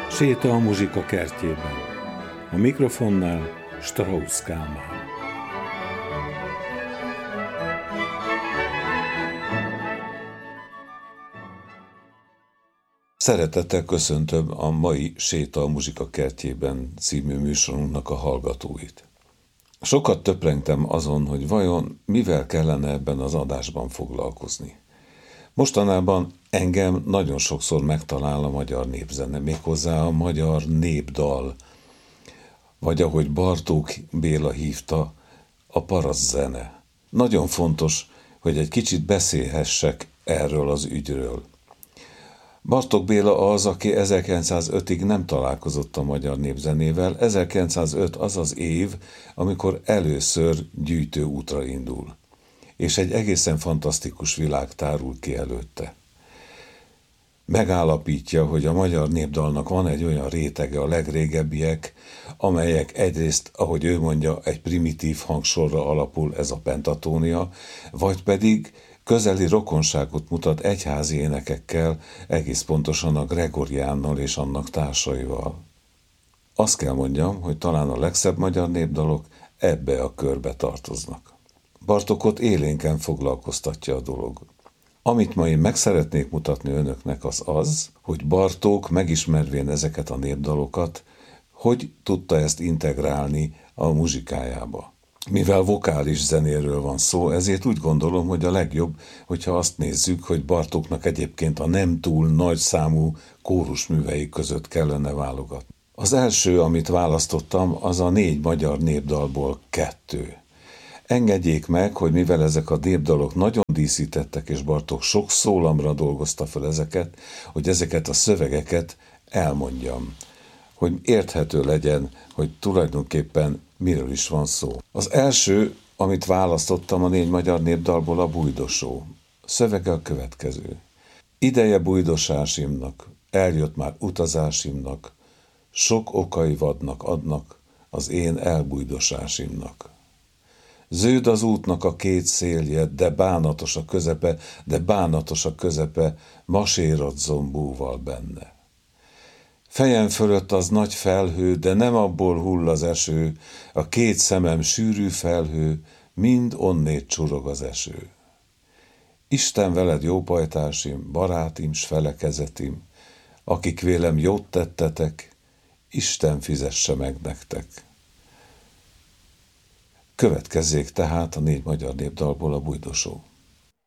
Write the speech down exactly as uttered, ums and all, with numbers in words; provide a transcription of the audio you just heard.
Séta a muzsika kertjében. A mikrofonnál Strauss Kálmán. Szeretettel köszöntöm a mai Séta a muzsika kertjében című műsorunknak a hallgatóit. Sokat töprengtem azon, hogy vajon mivel kellene ebben az adásban foglalkozni. Mostanában engem nagyon sokszor megtalál a magyar népzene, méghozzá a magyar népdal, vagy ahogy Bartók Béla hívta, a parasztzene. Nagyon fontos, hogy egy kicsit beszélhessek erről az ügyről. Bartók Béla az, aki ezerkilencszázötig nem találkozott a magyar népzenével. ezerkilencszázöt az az év, amikor először gyűjtőútra indul, és egy egészen fantasztikus világ tárul ki előtte. Megállapítja, hogy a magyar népdalnak van egy olyan rétege, a legrégebbiek, amelyek egyrészt, ahogy ő mondja, egy primitív hangsorra alapul, ez a pentatónia, vagy pedig közeli rokonságot mutat egyházi énekekkel, egész pontosan a Gregoriánnal és annak társaival. Azt kell mondjam, hogy talán a legszebb magyar népdalok ebbe a körbe tartoznak. Bartókot élénken foglalkoztatja a dolog. Amit ma én meg szeretnék mutatni önöknek az az, hogy Bartók megismervén ezeket a népdalokat, hogy tudta ezt integrálni a muzsikájába. Mivel vokális zenéről van szó, ezért úgy gondolom, hogy a legjobb, hogyha azt nézzük, hogy Bartóknak egyébként a nem túl nagy számú kórusművei között kellene válogatni. Az első, amit választottam, az a négy magyar népdalból kettő. Engedjék meg, hogy mivel ezek a népdalok nagyon díszítettek, és Bartók sok szólamra dolgozta fel ezeket, hogy ezeket a szövegeket elmondjam, hogy érthető legyen, hogy tulajdonképpen miről is van szó. Az első, amit választottam a négy magyar népdalból, a Bújdosó. Szövege a következő. Ideje bújdosásimnak, eljött már utazásimnak, sok okai vadnak adnak az én elbújdosásimnak. Zöld az útnak a két szélje, de bánatos a közepe, de bánatos a közepe, masérod zombóval benne. Fejem fölött az nagy felhő, de nem abból hull az eső, a két szemem sűrű felhő, mind onnét csurog az eső. Isten veled jó pajtásim, barátim, s felekezetim, akik vélem jót tettetek, Isten fizesse meg nektek. Következzék tehát a négy magyar népdalból a Bújdosó.